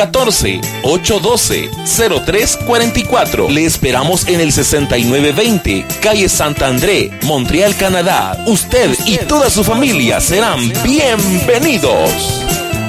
414-812-0344. Le esperamos en el 6920, calle Santa André, Montreal, Canadá. Usted y toda su familia serán bienvenidos.